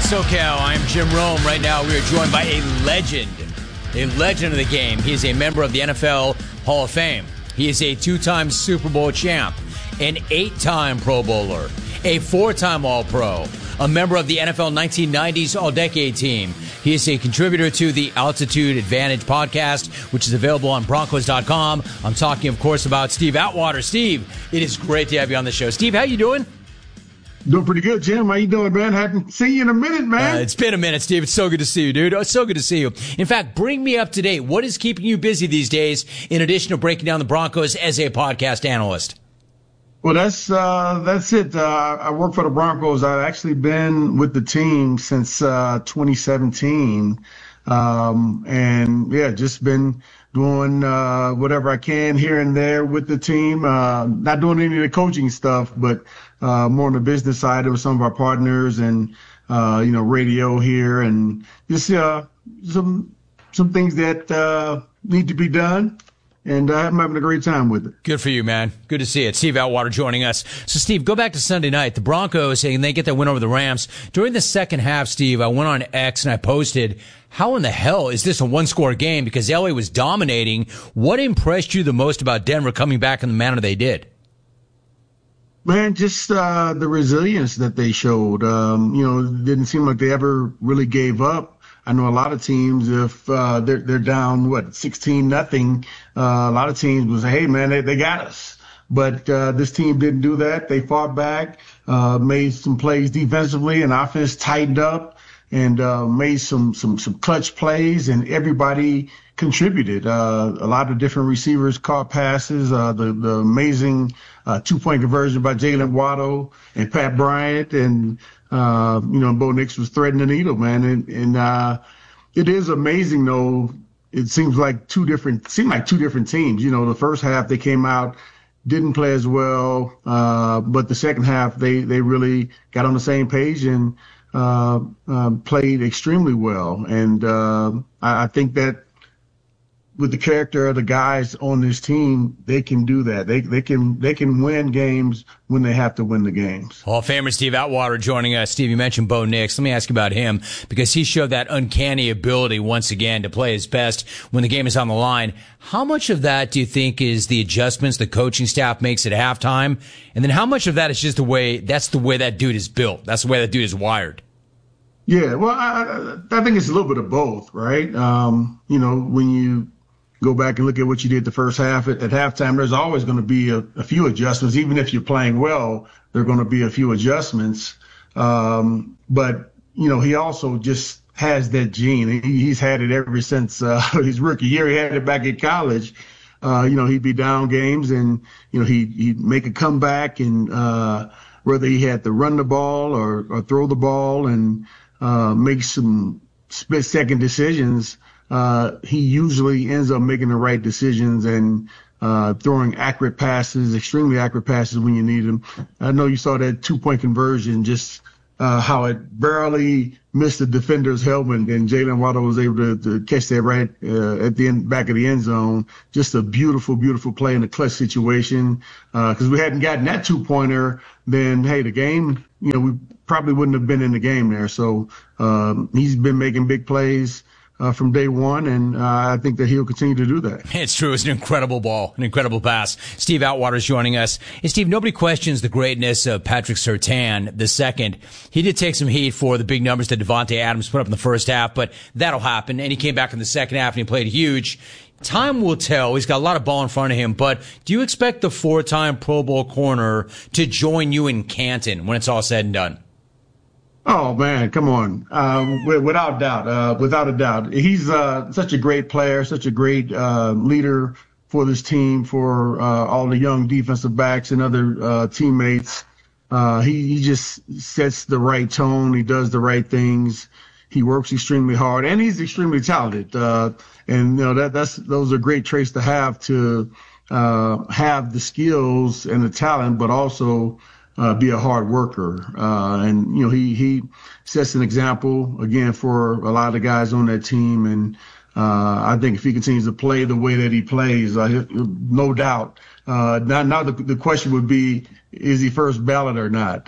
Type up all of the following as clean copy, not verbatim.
SoCal. I'm Jim Rome. Right now, we are joined by a legend of the game. He is a member of the NFL Hall of Fame. He is a 2-time Super Bowl champ, an 8-time Pro Bowler, a 4-time All-Pro, a member of the NFL 1990s All-Decade team. He is a contributor to the Altitude Advantage podcast, which is available on Broncos.com. I'm talking, of course, about Steve Atwater. Steve, it is great to have you on the show. Steve, how you doing? Doing pretty good, Jim. How you doing, man? Haven't seen you in a minute, man. It's been a minute, Steve. It's so good to see you, dude. It's so good to see you. In fact, bring me up to date. What is keeping you busy these days, in addition to breaking down the Broncos as a podcast analyst? Well, that's it. I work for the Broncos. I've actually been with the team since 2017, and yeah, just been doing whatever I can here and there with the team. Not doing any of the coaching stuff, but more on the business side with some of our partners and radio here, and just some things that need to be done. And I'm having a great time with it. Good for you, man. Good to see it. Steve Atwater joining us. So, Steve, go back to Sunday night. The Broncos, and they get that win over the Rams. During the second half, Steve, I went on X and I posted, how in the hell is this a one-score game? Because LA was dominating. What impressed you the most about Denver coming back in the manner they did? Man, just the resilience that they showed. It didn't seem like they ever really gave up. I know a lot of teams, if they're down 16-0, a lot of teams will say, "Hey, man, they got us." But this team didn't do that. They fought back, made some plays defensively, and offense tightened up, and made some clutch plays, and everybody contributed. A lot of different receivers caught passes. The amazing 2-point conversion by Jalen Waddle and Pat Bryant, and Bo Nix was threading the needle, man. And it is amazing, though. It seemed like two different teams. The first half they came out, didn't play as well, but the second half they really got on the same page and played extremely well. And I think that with the character of the guys on this team, they can do that. They can win games when they have to win the games. Hall of Famer Steve Atwater joining us. Steve, you mentioned Bo Nix. Let me ask you about him, because he showed that uncanny ability once again to play his best when the game is on the line. How much of that do you think is the adjustments the coaching staff makes at halftime? And then how much of that is just the way that dude is built? That's the way that dude is wired. Yeah, well, I think it's a little bit of both, right? When you go back and look at what you did the first half at halftime, there's always going to be a few adjustments. Even if you're playing well, there are going to be a few adjustments. But he also just has that gene. He's had it ever since his rookie year. He had it back in college. He'd be down games and, he'd make a comeback, and whether he had to run the ball or throw the ball and make some split-second decisions, he usually ends up making the right decisions and throwing accurate passes, extremely accurate passes when you need them. I know you saw that 2-point conversion, just how it barely missed the defender's helmet, and Jalen Waddle was able to catch that right at the back of the end zone. Just a beautiful, beautiful play in a clutch situation. Because we hadn't gotten that 2-pointer, then, hey, the game, we probably wouldn't have been in the game there. So he's been making big plays from day one, and I think that he'll continue to do that. It's true. It's an incredible ball, an incredible pass. Steve Atwater is joining us. Hey, Steve, nobody questions the greatness of Patrick Surtain II. He did take some heat for the big numbers that Devontae Adams put up in the first half, but that'll happen. And he came back in the second half and he played huge. Time will tell. He's got a lot of ball in front of him, but do you expect the 4-time Pro Bowl corner to join you in Canton when it's all said and done? Oh, man, come on. Without a doubt. He's such a great player, such a great leader for this team, for all the young defensive backs and other teammates. He just sets the right tone. He does the right things. He works extremely hard, and he's extremely talented. Those are great traits to have the skills and the talent, but also be a hard worker. He sets an example again for a lot of the guys on that team, and I think if he continues to play the way that he plays, no doubt. Now the question would be, is he first ballot or not?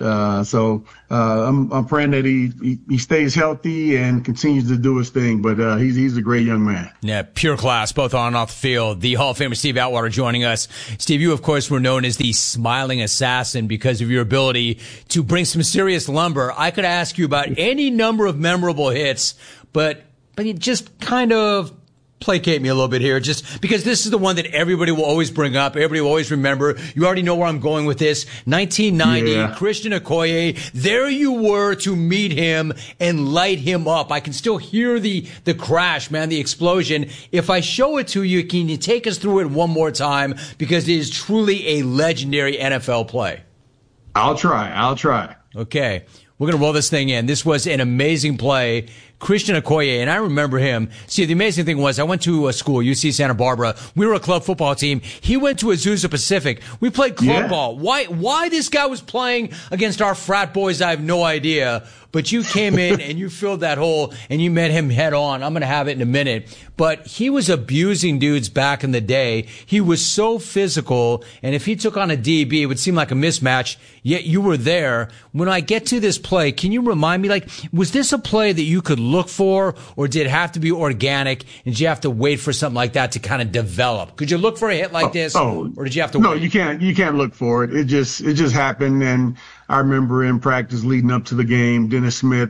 I'm praying that he stays healthy and continues to do his thing. But he's a great young man. Yeah, pure class, both on and off the field. The Hall of Famer Steve Atwater joining us. Steve, you of course were known as the smiling assassin because of your ability to bring some serious lumber. I could ask you about any number of memorable hits, but you just kind of placate me a little bit here, just because this is the one that everybody will always bring up. Everybody will always remember. You already know where I'm going with this. 1990, Christian Okoye. There you were to meet him and light him up. I can still hear the crash, man, the explosion. If I show it to you, can you take us through it one more time? Because it is truly a legendary NFL play. I'll try. Okay. We're going to roll this thing in. This was an amazing play. Christian Okoye, and I remember him. See, the amazing thing was I went to a school, UC Santa Barbara. We were a club football team. He went to Azusa Pacific. We played club ball. Why this guy was playing against our frat boys, I have no idea. But you came in and you filled that hole and you met him head on. I'm going to have it in a minute. But he was abusing dudes back in the day. He was so physical. And if he took on a DB, it would seem like a mismatch. Yet you were there. When I get to this play, can you remind me, was this a play that you could look for, or did it have to be organic? And did you have to wait for something like that to kind of develop? Could you look for a hit like this, or did you have to wait? No, you can't look for it. It just happened. And I remember in practice leading up to the game, Dennis Smith,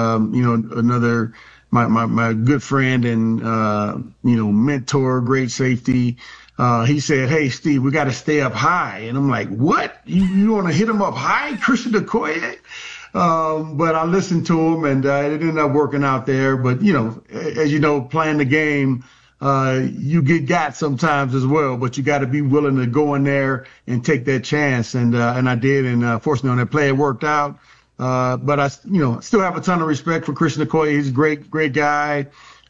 another, my good friend and, mentor, great safety. He said, "Hey, Steve, we got to stay up high." And I'm like, "What? You want to hit him up high, Christian Okoye?" But I listened to him, and it ended up working out there. But, as you know, playing the game, you get got sometimes as well, but you got to be willing to go in there and take that chance. And I did. And fortunately on that play, it worked out. But I, still have a ton of respect for Christian Okoye. He's a great guy.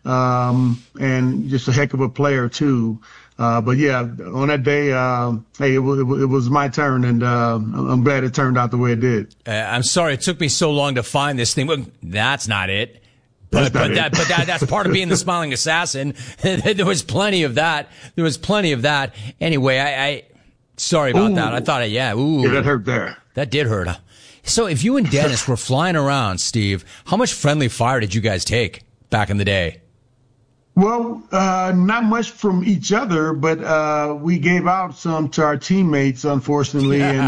And just a heck of a player too. But yeah, on that day, hey, it was my turn, and I'm glad it turned out the way it did. I'm sorry it took me so long to find this thing. Well, that's not it. But that's part of being the smiling assassin. There was plenty of that. Anyway, I sorry about that. I thought, that hurt there. That did hurt. So if you and Dennis were flying around, Steve, how much friendly fire did you guys take back in the day? Well, not much from each other, but we gave out some to our teammates, unfortunately. And,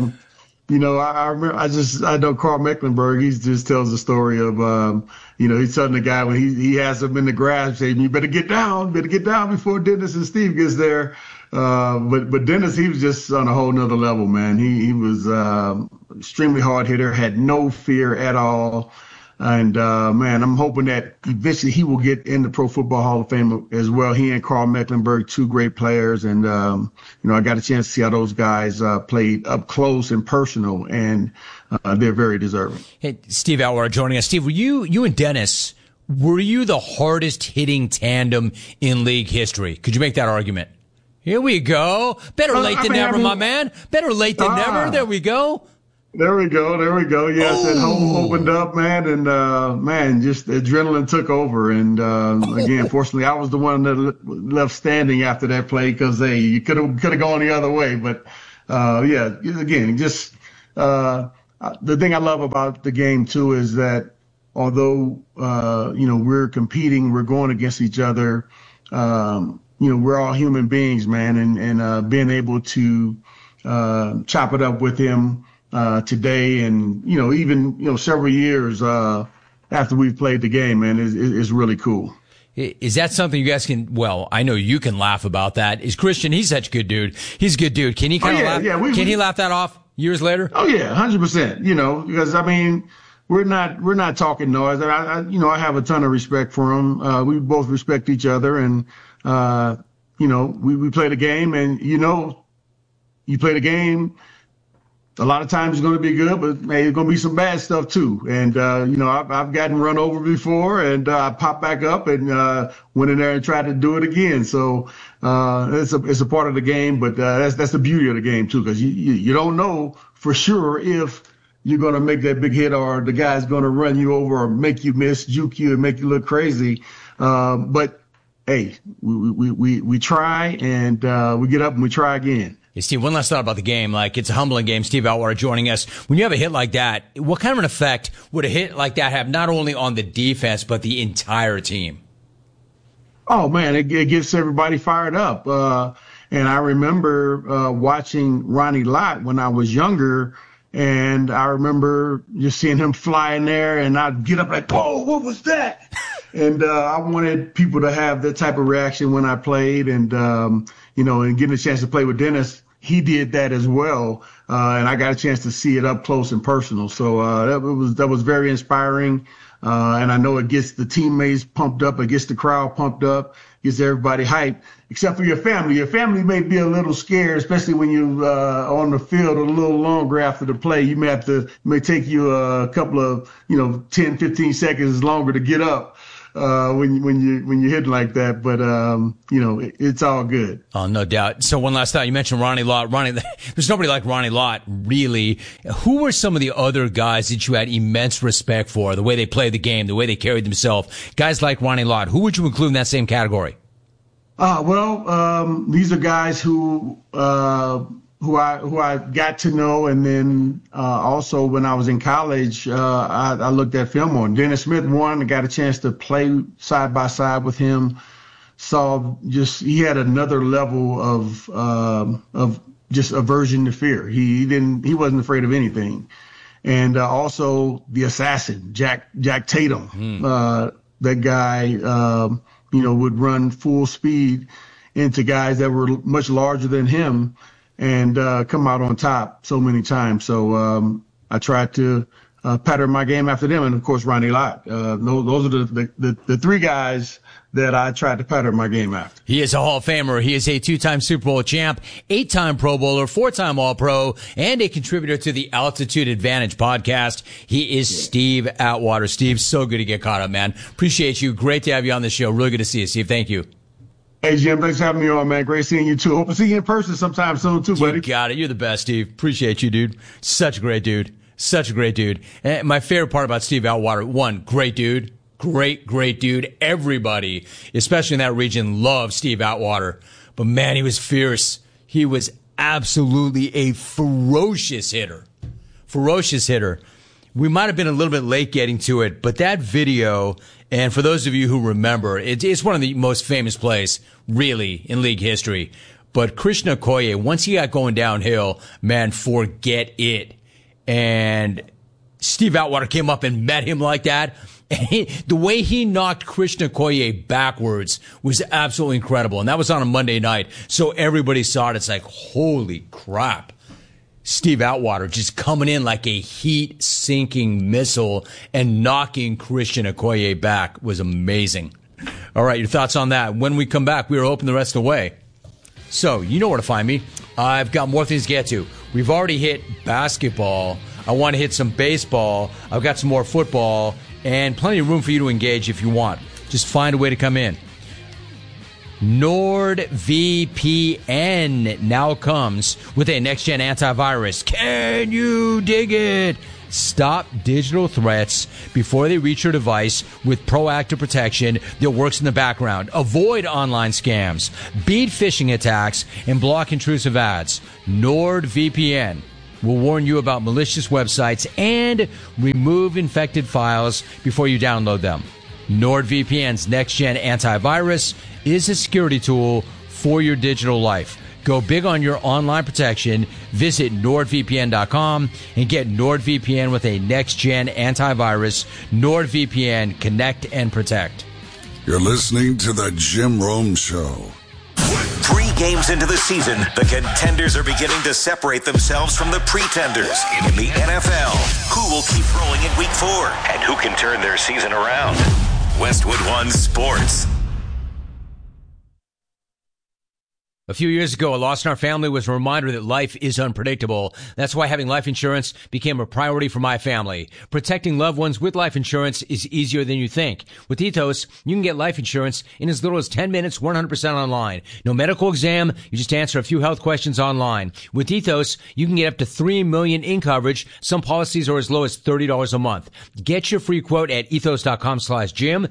I remember, I know Carl Mecklenburg, he just tells the story of, he's telling the guy when he has him in the grass, saying, "You better get down before Dennis and Steve gets there." But Dennis, he was just on a whole nother level, man. He was extremely hard hitter, had no fear at all. And, man, I'm hoping that eventually he will get in the Pro Football Hall of Fame as well. He and Carl Mecklenburg, two great players. And, I got a chance to see how those guys played up close and personal, and they're very deserving. Hey, Steve Atwater joining us. Steve, were you and Dennis, were you the hardest hitting tandem in league history? Could you make that argument? Here we go. Better late than never, my man. Better late than never. There we go. There we go. Yes, that home opened up, man, and just adrenaline took over. And again, fortunately, I was the one that left standing after that play because you could have gone the other way. But again, just the thing I love about the game too is that although we're competing, we're going against each other. We're all human beings, man, and being able to chop it up with him today, and even several years after we've played the game, man, is really cool. Is that something you guys can? Well, I know you can laugh about that. Is Christian? He's such a good dude. He's a good dude. Can he kind of laugh? Yeah, can he laugh that off years later? Oh yeah, 100%. Because I mean, we're not talking noise. I have a ton of respect for him. We both respect each other, and we play the game, and you play the game. A lot of times it's going to be good, but there's going to be some bad stuff too. And, I've gotten run over before, and I popped back up and went in there and tried to do it again. So it's a part of the game, but that's the beauty of the game too, because you don't know for sure if you're going to make that big hit or the guy's going to run you over or make you miss, juke you, and make you look crazy. But hey, we try and we get up and we try again. Hey, Steve, one last thought about the game. Like, it's a humbling game. Steve Atwater joining us. When you have a hit like that, what kind of an effect would a hit like that have not only on the defense, but the entire team? Oh, man, it gets everybody fired up. And I remember watching Ronnie Lott when I was younger, and I remember just seeing him fly in there, and I'd get up like, whoa, what was that? And I wanted people to have that type of reaction when I played, and, and getting a chance to play with Dennis, he did that as well. And I got a chance to see it up close and personal. So that was very inspiring. And I know it gets the teammates pumped up, it gets the crowd pumped up, gets everybody hyped, except for your family. Your family may be a little scared, especially when you on the field a little longer after the play. You may take you a couple of, 10, 15 seconds longer to get up when you're hitting like that. But, it's all good. Oh, no doubt. So one last thought. You mentioned Ronnie Lott. There's nobody like Ronnie Lott, really. Who were some of the other guys that you had immense respect for, the way they played the game, the way they carried themselves? Guys like Ronnie Lott. Who would you include in that same category? These are guys who I got to know, and then also when I was in college, I looked at film on Dennis Smith. I got a chance to play side by side with him. He had another level of just aversion to fear. He wasn't afraid of anything. And also the assassin, Jack Tatum. That guy, would run full speed into guys that were much larger than him and come out on top so many times. So I tried to pattern my game after them, and of course Ronnie Lott. Those are the three guys that I tried to pattern my game after. He is a Hall of Famer. He is a 2-time Super Bowl champ, 8-time Pro Bowler, 4-time All-Pro, and a contributor to the Altitude Advantage podcast. He is Steve Atwater. Steve, so good to get caught up, man. Appreciate you. Great to have you on the show. Really good to see you, Steve. Thank you. Hey, Jim, thanks for having me on, man. Great seeing you, too. Hope to see you in person sometime soon, too, buddy. You got it. You're the best, Steve. Appreciate you, dude. Such a great dude. Such a great dude. And my favorite part about Steve Atwater, one, great dude. Great dude. Everybody, especially in that region, loves Steve Atwater. But, man, he was fierce. He was absolutely a ferocious hitter. We might have been a little bit late getting to it, but that video, and for those of you who remember, it's one of the most famous plays, really, in league history. But Krishna Okoye, once he got going downhill, man, forget it. And Steve Atwater came up and met him like that. And the way he knocked Krishna Okoye backwards was absolutely incredible. And that was on a Monday night. So everybody saw it. It's like, holy crap. Steve Atwater just coming in like a heat-sinking missile and knocking Krishna Okoye back was amazing. All right, your thoughts on that. When we come back, we are open the rest of the way. So, you know where to find me. I've got more things to get to. We've already hit basketball. I want to hit some baseball. I've got some more football and plenty of room for you to engage if you want. Just find a way to come in. NordVPN now comes with a next-gen antivirus. Can you dig it? Stop digital threats before they reach your device with proactive protection that works in the background. Avoid online scams, beat phishing attacks, and block intrusive ads. NordVPN will warn you about malicious websites and remove infected files before you download them. NordVPN's next-gen antivirus is a security tool for your digital life. Go big on your online protection. Visit NordVPN.com and get NordVPN with a next-gen antivirus. NordVPN, connect and protect. You're listening to The Jim Rome Show. 3 games into the season, the contenders are beginning to separate themselves from the pretenders in the NFL. Who will keep rolling in week 4? And who can turn their season around? Westwood One Sports. A few years ago, a loss in our family was a reminder that life is unpredictable. That's why having life insurance became a priority for my family. Protecting loved ones with life insurance is easier than you think. With Ethos, you can get life insurance in as little as 10 minutes, 100% online. No medical exam, you just answer a few health questions online. With Ethos, you can get up to $3 million in coverage. Some policies are as low as $30 a month. Get your free quote at ethos.com/Jim,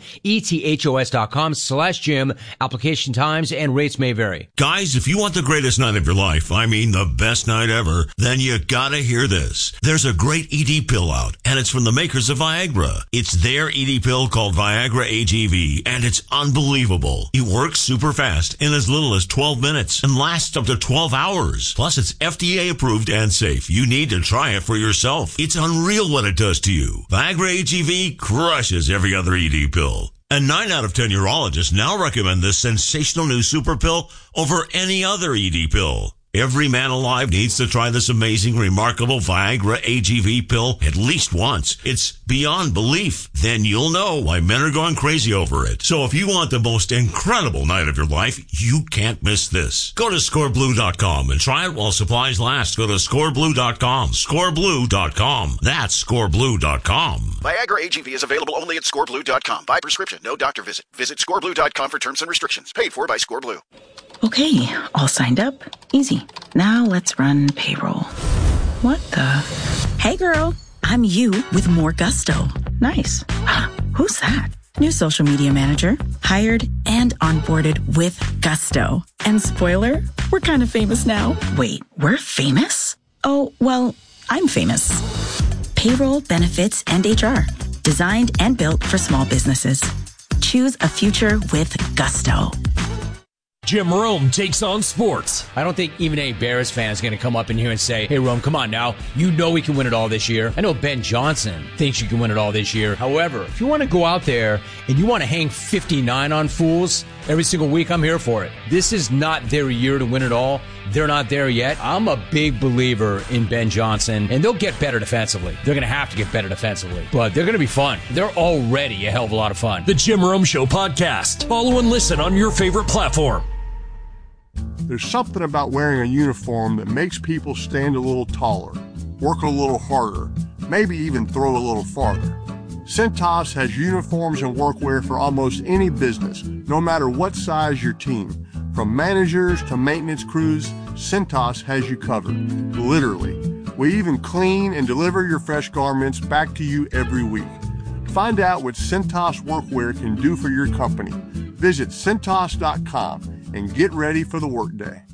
ethos.com/Jim. Application times and rates may vary. Guys, if you want the greatest night of your life, I mean the best night ever, then you gotta hear this. There's a great ED pill out, and it's from the makers of Viagra. It's their ED pill called Viagra AGV, and it's unbelievable. It works super fast in as little as 12 minutes and lasts up to 12 hours. Plus, it's FDA approved and safe. You need to try it for yourself. It's unreal what it does to you. Viagra AGV crushes every other ED pill. And 9 out of 10 urologists now recommend this sensational new super pill over any other ED pill. Every man alive needs to try this amazing, remarkable Viagra AGV pill at least once. It's beyond belief. Then you'll know why men are going crazy over it. So if you want the most incredible night of your life, you can't miss this. Go to scoreblue.com and try it while supplies last. Go to scoreblue.com. Scoreblue.com. That's scoreblue.com. Viagra AGV is available only at scoreblue.com. By prescription, no doctor visit. Visit scoreblue.com for terms and restrictions. Paid for by Scoreblue. Okay, all signed up. Easy. Now let's run payroll. What the? Hey girl, I'm you with more gusto. Nice. Who's that? New social media manager. Hired and onboarded with gusto. And spoiler, we're kind of famous now. Wait, we're famous? Oh, well, I'm famous. Payroll, benefits, and HR. Designed and built for small businesses. Choose a future with gusto. Jim Rome takes on sports. I don't think even a Bears fan is going to come up in here and say, hey, Rome, come on now. You know we can win it all this year. I know Ben Johnson thinks you can win it all this year. However, if you want to go out there and you want to hang 59 on fools every single week, I'm here for it. This is not their year to win it all. They're not there yet. I'm a big believer in Ben Johnson, and they'll get better defensively. They're going to have to get better defensively, but they're going to be fun. They're already a hell of a lot of fun. The Jim Rome Show podcast. Follow and listen on your favorite platform. There's something about wearing a uniform that makes people stand a little taller, work a little harder, maybe even throw a little farther. Cintas has uniforms and workwear for almost any business, no matter what size your team. From managers to maintenance crews, Cintas has you covered, literally. We even clean and deliver your fresh garments back to you every week. Find out what Cintas workwear can do for your company. Visit Cintas.com and get ready for the workday.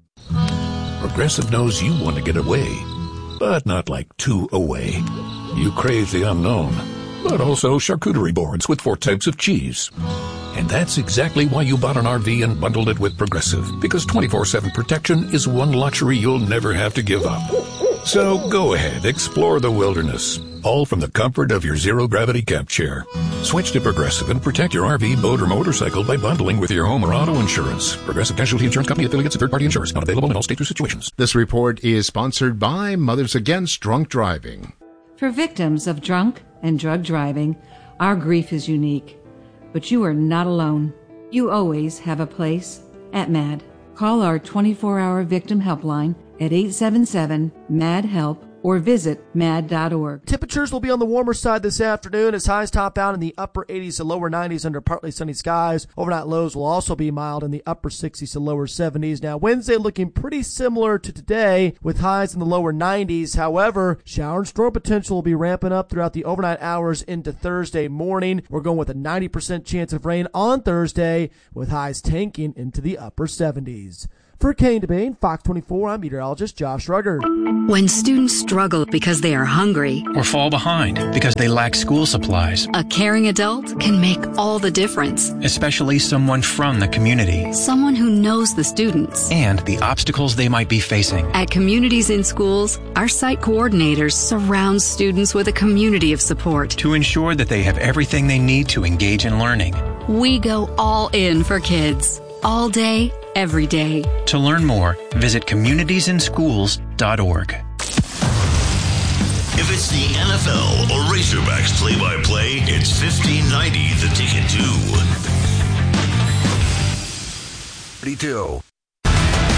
Progressive knows you want to get away, but not like too away. You crave the unknown, but also charcuterie boards with 4 types of cheese. And that's exactly why you bought an RV and bundled it with Progressive, because 24/7 protection is one luxury you'll never have to give up. So go ahead, explore the wilderness, all from the comfort of your zero-gravity camp chair. Switch to Progressive and protect your RV, boat, or motorcycle by bundling with your home or auto insurance. Progressive Casualty Insurance Company, affiliates, and third-party insurers. Not available in all states or situations. This report is sponsored by Mothers Against Drunk Driving. For victims of drunk and drug driving, our grief is unique. But you are not alone. You always have a place at MAD. Call our 24-hour victim helpline at 877-MAD-HELP or visit mad.org. Temperatures will be on the warmer side this afternoon as highs top out in the upper 80s to lower 90s under partly sunny skies. Overnight lows will also be mild in the upper 60s to lower 70s. Now, Wednesday looking pretty similar to today with highs in the lower 90s. However, shower and storm potential will be ramping up throughout the overnight hours into Thursday morning. We're going with a 90% chance of rain on Thursday with highs tanking into the upper 70s. For Kane DeBane, Fox 24, I'm meteorologist Josh Rugger. When students struggle because they are hungry or fall behind because they lack school supplies, a caring adult can make all the difference. Especially someone from the community. Someone who knows the students and the obstacles they might be facing. At Communities in Schools, our site coordinators surround students with a community of support to ensure that they have everything they need to engage in learning. We go all in for kids, all day, every day. To learn more, visit communitiesinschools.org. If it's the NFL or Razorbacks play-by-play, it's 1590 The Ticket 2. 32.